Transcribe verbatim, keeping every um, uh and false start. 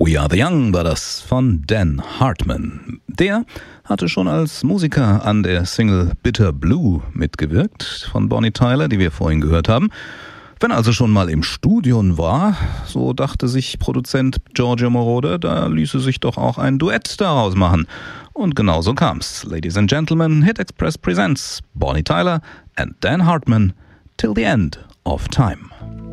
We Are the Young war das von Dan Hartman. Der hatte schon als Musiker an der Single Bitter Blue mitgewirkt von Bonnie Tyler, die wir vorhin gehört haben. Wenn er also schon mal im Studio war, so dachte sich Produzent Giorgio Moroder, da ließe sich doch auch ein Duett daraus machen. Und genau so kam's. Ladies and Gentlemen, Hit Express presents Bonnie Tyler and Dan Hartman, Till the End of Time.